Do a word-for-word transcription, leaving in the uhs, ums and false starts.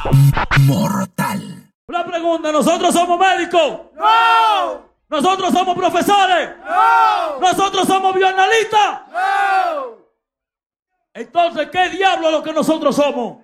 Mortal. La pregunta, ¿nosotros somos médicos? ¡No! ¿Nosotros somos profesores? ¡No! ¿Nosotros somos bioanalistas? ¡No! Entonces, ¿qué diablo es lo que nosotros somos?